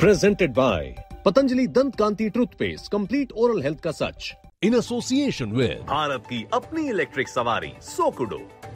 Presented by Patanjali Dant Kanti Toothpaste, complete oral health का सच. In association with Bharat की अपनी electric सवारी सोकुडो।